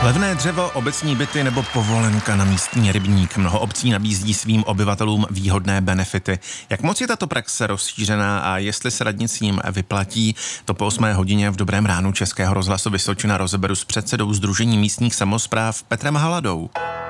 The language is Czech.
Levné dřevo, obecní byty nebo povolenka na místní rybník. Mnoho obcí nabízí svým obyvatelům výhodné benefity. Jak moc je tato praxe rozšířená a jestli se radnicím vyplatí, to po 8 hodině v Dobrém ránu Českého rozhlasu Vysočina rozeberu s předsedou Sdružení místních samospráv Petrem Haladou.